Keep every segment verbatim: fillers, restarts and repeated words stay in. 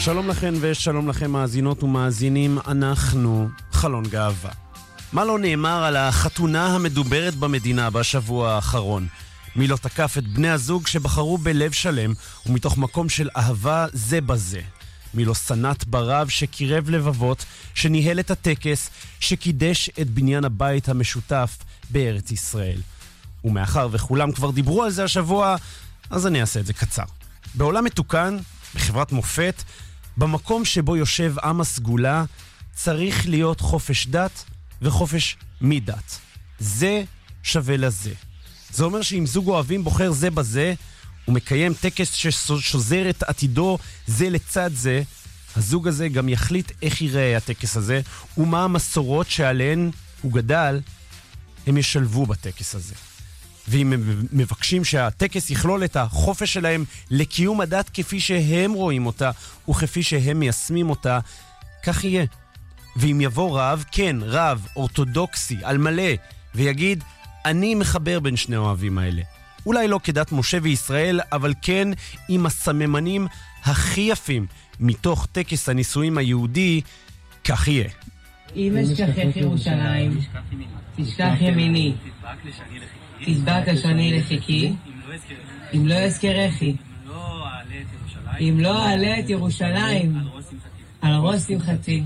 שלום לכם ושלום לכם מאזינות ומאזינים, אנחנו חלון גאווה. מה לא נאמר על החתונה המדוברת במדינה בשבוע האחרון? מי לא תקף את בני הזוג שבחרו בלב שלם ומתוך מקום של אהבה זה בזה? מי לא סנת ברב שקירב לבבות, שניהל את הטקס, שקידש את בניין הבית המשותף בארץ ישראל? ומאחר וכולם כבר דיברו על זה השבוע, אז אני אעשה את זה קצר. בעולם מתוקן, בחברת מופת, במקום שבו יושב עם הסגולה, צריך להיות חופש דת וחופש מדת. זה שווה לזה. זה אומר שאם זוג אוהבים בוחר זה בזה, הוא מקיים טקס ששוזר את עתידו זה לצד זה, הזוג הזה גם יחליט איך ייראה הטקס הזה, ומה המסורות שעליהן הוא גדל, הם ישלבו בטקס הזה. ואם הם מבקשים שהטקס יכלול את החופש שלהם לקיום הדת כפי שהם רואים אותה, וכפי שהם מיישמים אותה, כך יהיה. ואם יבוא רב, כן, רב, אורתודוקסי, על מלא, ויגיד, אני מחבר בין שני האוהבים האלה. אולי לא כדת משה וישראל, אבל כן עם הסממנים הכי יפים מתוך טקס הנישואים היהודי, כך יהיה. אם אשכחך ירושלים, תשכח ימיני, תדבק לשני לחיקי, אם לא אזכרכי, אם לא אעלה את ירושלים, על ראש שמחתי.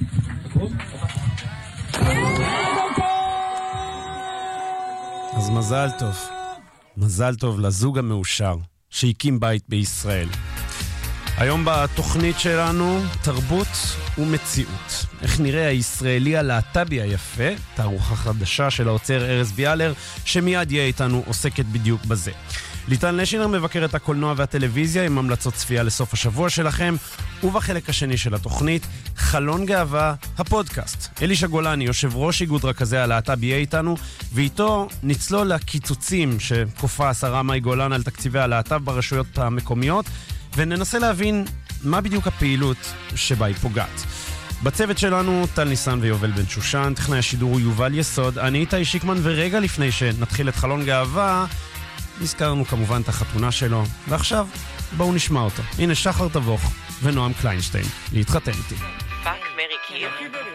אז מזל טוב. מזל טוב לזוג המאושר שהקים בית בישראל. היום בתוכנית שלנו תרבות ומציאות. איך נראה הישראלי הלהט"בי היפה, תערוכה חדשה של האוצר ארז ביאלר, שמיד יהיה איתנו עוסקת בדיוק בזה. ליטל נשינר מבקר את הקולנוע והטלוויזיה עם המלצות צפייה לסוף השבוע שלכם, ובחלק השני של התוכנית, חלון גאווה, הפודקאסט. אלישע גולני, יושב ראש איגוד רכזי הלהט"ב, יהיה איתנו, ואיתו נצלול לקיצוצים שכופה השרה מאי גולן על תקציבי הלהט"ב ברשויות המקומיות, וננסה להבין מה בדיוק הפעילות שבה היא פוגעת. בצוות שלנו טל ניסן ויובל בן שושן, טכנאי השידור הוא יובל יסוד, אני איתי שיקמן, ורגע לפני שנתחיל את חלון גאווה, נזכרנו כמובן את החתונה שלו, ועכשיו בואו נשמע אותו. הנה שחר תבוך ונועם קליינשטיין להתחתן איתי. פאק מרי קיר